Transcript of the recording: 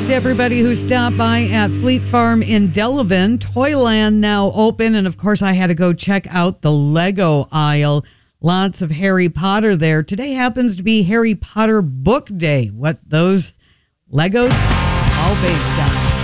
Thanks to everybody who stopped by at Fleet Farm in Delavan. Toyland now open. And of course, I had to go check out the Lego aisle. Lots of Harry Potter there. Today happens to be Harry Potter Book Day. What those Legos? All based on